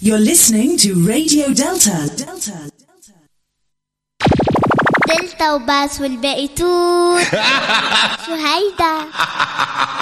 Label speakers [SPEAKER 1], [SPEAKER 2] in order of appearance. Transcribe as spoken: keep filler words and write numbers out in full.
[SPEAKER 1] You're listening to Radio Delta. Delta.
[SPEAKER 2] دلتا وباس والباقي توت. شو هيدا؟